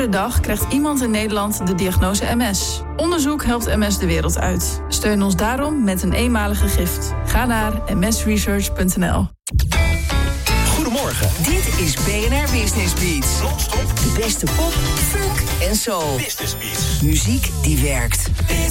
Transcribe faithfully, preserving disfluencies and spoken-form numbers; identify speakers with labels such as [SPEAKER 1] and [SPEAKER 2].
[SPEAKER 1] Iedere dag krijgt iemand in Nederland de diagnose M S. Onderzoek helpt M S de wereld uit. Steun ons daarom met een eenmalige gift. Ga naar m s research punt n l.
[SPEAKER 2] Goedemorgen.
[SPEAKER 3] Dit is B N R Business Beats.
[SPEAKER 2] Non-stop.
[SPEAKER 3] De beste pop, funk en soul.
[SPEAKER 2] Business Beats.
[SPEAKER 3] Muziek die werkt.